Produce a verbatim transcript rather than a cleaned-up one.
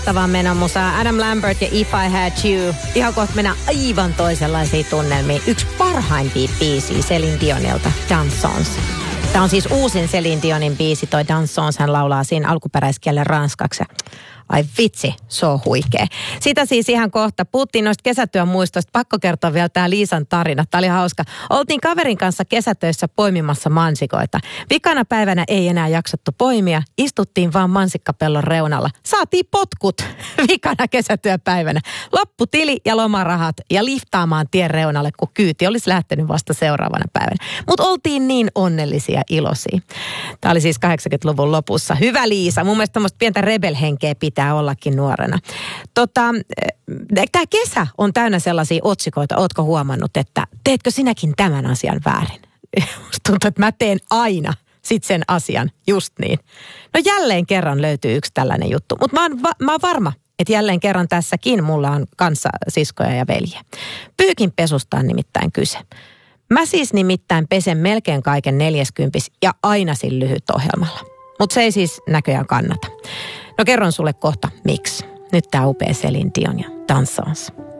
Mahtava menomusa. Adam Lambert ja If I Had You. Ihan kohta mennään aivan toisenlaisiin tunnelmiin. Yksi parhaimpia biisiä Celine Dionilta, Dansons. Tämä on siis uusin Celine Dionin biisi, toi Dansons. Hän laulaa siinä alkuperäiskielen ranskaksi. Ai vitsi, se on huikea. Sitä siis ihan kohta. Puhuttiin noista kesätyön muistoista. Pakko kertoa vielä tämä Liisan tarina. Tämä oli hauska. Oltiin kaverin kanssa kesätöissä poimimassa mansikoita. Vikana päivänä ei enää jaksattu poimia. Istuttiin vaan mansikkapellon reunalla. Saatiin potkut vikana kesätyöpäivänä. Lopputili ja lomarahat ja liftaamaan tien reunalle, kun kyyti olisi lähtenyt vasta seuraavana päivänä. Mutta oltiin niin onnellisia ja iloisia. Tämä oli siis kahdeksankymmentäluvun lopussa. Hyvä Liisa. Mun mielestä tämmöistä pientä rebel-henkeä pitää ollakin nuorena. Tota, tämä kesä on täynnä sellaisia otsikoita. Ootko huomannut, että teetkö sinäkin tämän asian väärin? Musta tuntuu, että mä teen aina sit sen asian just niin. No jälleen kerran löytyy yksi tällainen juttu. Mutta mä, va- mä oon varma, että jälleen kerran tässäkin mulla on kanssa siskoja ja veljiä. Pyykin pesusta on nimittäin kyse. Mä siis nimittäin pesen melkein kaiken neljäskympis ja aina sillä lyhyt ohjelmalla. Mutta se ei siis näköjään kannata. No kerron sulle kohta, miksi. Nyt tää upea Celine Dion ja Dansons.